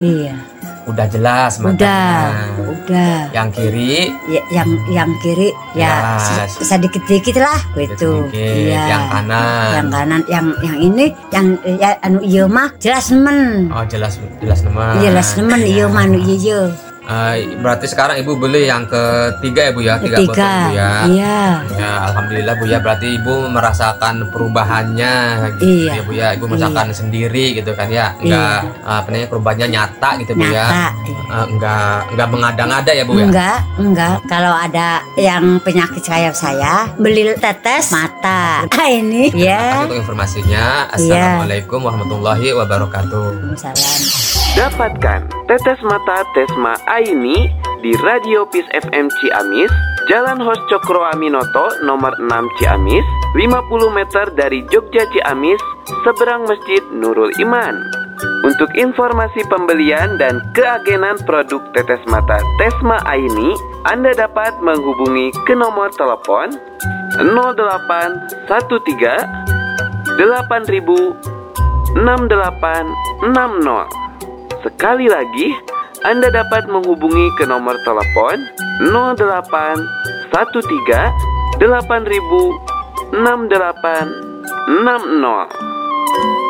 Iya. Udah jelas matanya. Udah. Yang kiri? Ya, yang kiri ya sedikit-sedikit lah gitu. Iya. Yang kanan. Yang ini yang ya ieu mah jelas nemen. Oh, jelas nemen. Jelas nemen ieu mah ieu. Berarti sekarang Ibu beli yang ketiga ya Bu ya? 3 botol Bu ya? Iya. Ya, alhamdulillah Bu ya, berarti Ibu merasakan perubahannya gitu ya Bu ya. Ibu merasakan sendiri gitu kan ya. Enggak perubahannya nyata gitu Bu ya. Enggak mengada-ngada ya Bu ya? Enggak. Kalau ada yang penyakit kayak saya, beli tetes mata. Ini ya. Untuk informasinya. Assalamualaikum warahmatullahi wabarakatuh. Waalaikumsalam. Dapatkan tetes mata Tesma Aini di Radio Peace FM Ciamis, Jalan Hos Cokro Aminoto nomor 6 Ciamis, 50 meter dari Jogja Ciamis, seberang Masjid Nurul Iman. Untuk informasi pembelian dan keagenan produk tetes mata Tesma Aini, Anda dapat menghubungi ke nomor telepon 0813 8000 6860. Sekali lagi, Anda dapat menghubungi ke nomor telepon 0813 8000 6860.